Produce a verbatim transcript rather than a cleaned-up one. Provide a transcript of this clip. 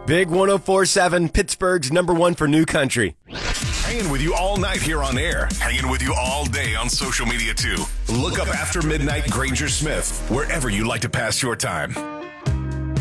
Big one oh four point seven, Pittsburgh's number one for new country. Hanging with you all night here on air. Hanging with you all day on social media, too. Look up After Midnight Granger Smith, wherever you like to pass your time.